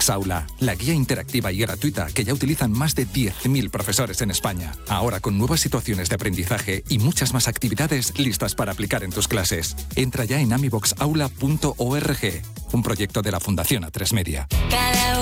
AmiBox Aula, la guía interactiva y gratuita que ya utilizan más de 10.000 profesores en España. Ahora con nuevas situaciones de aprendizaje y muchas más actividades listas para aplicar en tus clases. Entra ya en amiboxaula.org, un proyecto de la Fundación A3 Media.